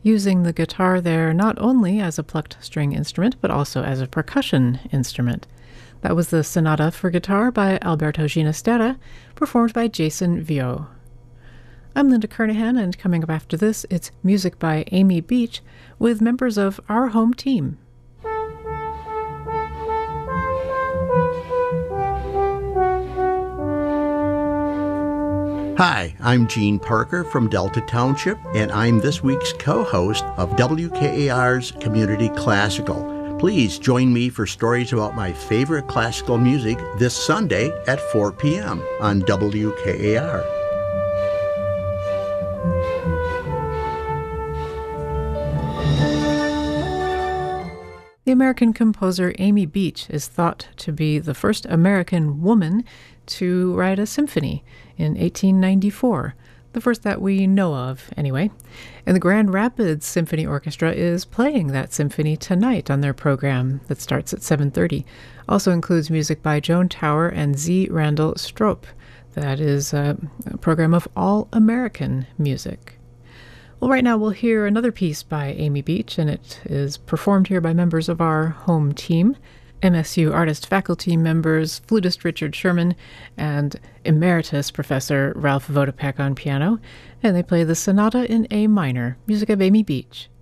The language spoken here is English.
using the guitar there not only as a plucked string instrument, but also as a percussion instrument. That was the Sonata for Guitar by Alberto Ginastera, performed by Jason Viau. I'm Linda Kernahan, and coming up after this, it's music by Amy Beach with members of Our Home Team. Hi, I'm Gene Parker from Delta Township, and I'm this week's co-host of WKAR's Community Classical. Please join me for stories about my favorite classical music this Sunday at 4 p.m. on WKAR. The American composer Amy Beach is thought to be the first American woman to write a symphony in 1894, the first that we know of, anyway. And the Grand Rapids Symphony Orchestra is playing that symphony tonight on their program that starts at 7:30. Also includes music by Joan Tower and Z. Randall Stroop. That is a program of all-American music. Well, right now we'll hear another piece by Amy Beach, and it is performed here by members of Our Home Team. MSU artist faculty members flutist Richard Sherman and emeritus professor Ralph Vodopek on piano, and they play the Sonata in A minor, music of Amy Beach.